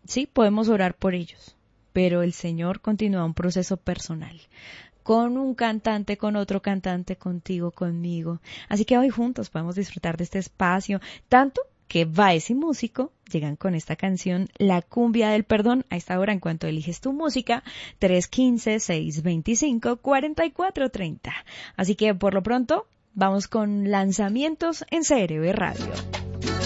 Sí, podemos orar por ellos, pero el Señor continúa un proceso personal, con un cantante, con otro cantante, contigo, conmigo. Así que hoy juntos podemos disfrutar de este espacio, tanto que Baez y Músico llegan con esta canción La Cumbia del Perdón a esta hora en cuanto eliges tu música, 315-625-4430. Así que por lo pronto vamos con lanzamientos en CRB Radio.